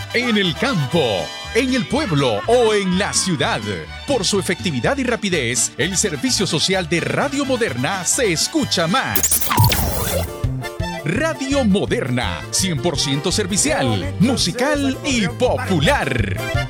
en el campo, en el pueblo o en la ciudad. Por su efectividad y rapidez, el servicio social de Radio Moderna se escucha más. Radio Moderna, 100% servicial, musical y popular.